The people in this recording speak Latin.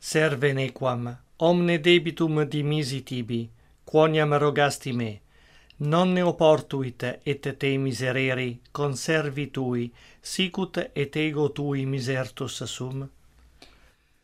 serve nequam omne debitum dimisi tibi, quoniam rogasti me, non ne oportuit et te miserere conservi tui, sicut et ego tui misertus sum?